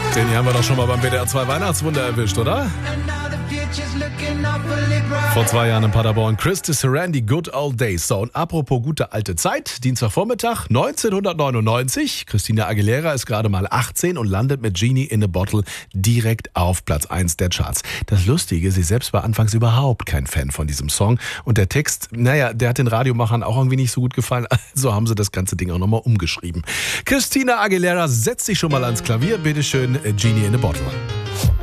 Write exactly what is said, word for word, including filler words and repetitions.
Den hier haben wir doch schon mal beim B D R zwei Weihnachtswunder erwischt, oder? Vor zwei Jahren in Paderborn. Christy Sarandi, Good Old Days. So, und apropos gute alte Zeit, Dienstagvormittag neunzehnhundertneunundneunzig. Christina Aguilera ist gerade mal achtzehn und landet mit Genie in a Bottle direkt auf Platz eins der Charts. Das Lustige, sie selbst war anfangs überhaupt kein Fan von diesem Song. Und der Text, naja, der hat den Radiomachern auch irgendwie nicht so gut gefallen. Also haben sie das ganze Ding auch nochmal umgeschrieben. Christina Aguilera setzt sich schon mal ans Klavier. Bitteschön, Genie in a Bottle.